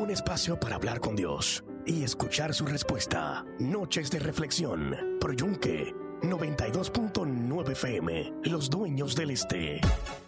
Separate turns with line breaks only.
Un espacio para hablar con Dios y escuchar su respuesta. Noches de reflexión. Pro Yunque 92.9 FM. Los dueños del este.